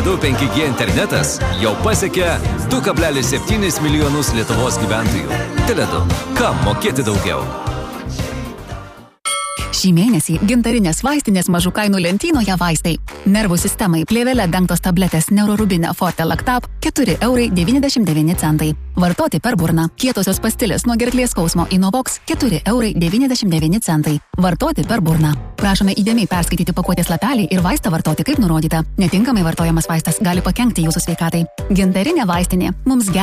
Teledu 5G internetas jau pasiekė 2,7 milijonus Lietuvos gyventojų. Teledu. Kam mokėti daugiau? Šį mėnesį gintarinės vaistinės mažų kainų lentynoje vaistai. Nervų sistemai plėvele dengtos tabletės Neurorubine Forte Lactab 4,99 €. Vartoti per burną. Kietosios pastilės nuo gerklės skausmo Inovox 4,99 €. Vartoti per burną. Prašome įdėmiai perskaityti pakuotės lapelį ir vaistą vartoti kaip nurodyta. Netinkamai vartojamas vaistas gali pakenkti jūsų sveikatai. Gintarinė vaistinė. Mums